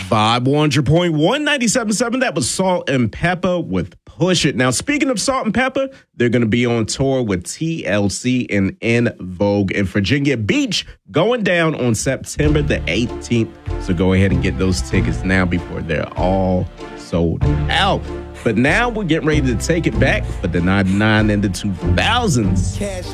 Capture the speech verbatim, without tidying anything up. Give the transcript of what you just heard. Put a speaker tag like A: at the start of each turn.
A: Vibe one hundred point one, ninety-seven point seven. That was Salt and Pepper with Push It. Now, speaking of Salt and Pepper, they're going to be on tour with T L C and En Vogue in Virginia Beach, going down on September the eighteenth. So go ahead and get those tickets now before they're all sold out. But now we're getting ready to take it back for the ninety-nine and the two thousands.
B: Cash